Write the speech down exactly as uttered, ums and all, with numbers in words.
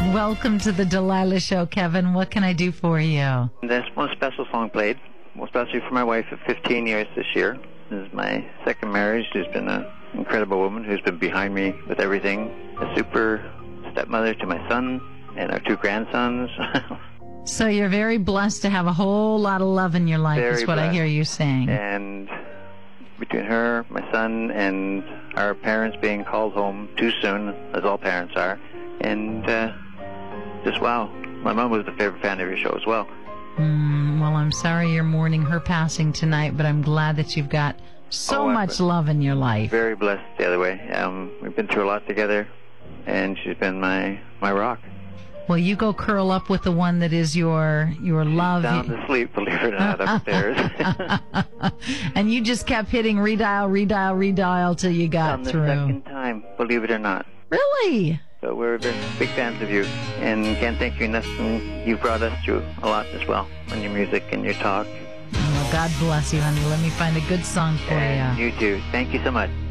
Welcome to the Delilah Show, Kevin. What can I do for you? There's one special song played, most especially for my wife of fifteen years this year. This is my second marriage. She's been an incredible woman who's been behind me with everything. A super stepmother to my son and our two grandsons. So you're very blessed to have a whole lot of love in your life, Very is what blessed. I hear you saying. And between her, my son, and our parents being called home too soon, as all parents are, and uh, just wow. My mom was a favorite fan of your show as well. Mm, well, I'm sorry you're mourning her passing tonight, but I'm glad that you've got so Oh, much I'm love in your life. Very blessed the other way. Um, we've been through a lot together, and she's been my, my rock. Well, you go curl up with the one that is your your love. Sound asleep, believe it or not, upstairs. And you just kept hitting redial, redial, redial till you got On the through. second time, believe it or not. Really? So we're very big fans of you, and can't thank you enough. And you've brought us through a lot as well, on your music and your talk. Well, God bless you, honey. Let me find a good song for And you. you too. Thank you so much.